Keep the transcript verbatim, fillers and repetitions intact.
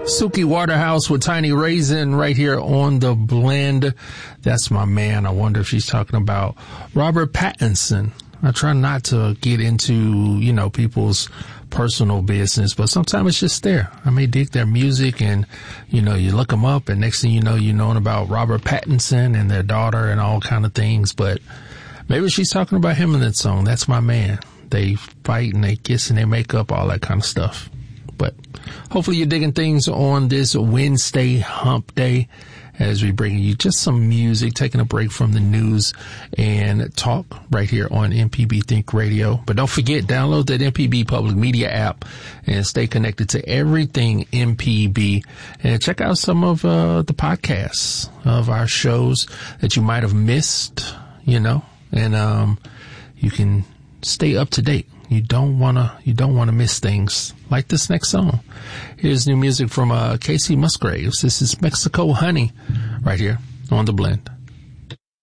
Suki Waterhouse with Tiny Raisin right here on The Blend. That's my man. I wonder if she's talking about Robert Pattinson. I try not to get into, you know, people's personal business, but sometimes it's just there. I may dig their music and, you know, you look them up and next thing you know, you knowing about Robert Pattinson and their daughter and all kind of things, but maybe she's talking about him in that song. That's my man. They fight and they kiss and they make up, all that kind of stuff. But hopefully you're digging things on this Wednesday hump day as we bring you just some music, taking a break from the news and talk right here on M P B Think Radio. But don't forget, download that M P B Public Media app and stay connected to everything M P B. And check out some of uh, the podcasts of our shows that you might have missed, you know, and um, you can stay up to date. You don't wanna, you don't wanna miss things like this next song. Here's new music from uh, Casey Musgraves. This is Mexico Honey right here on The Blend.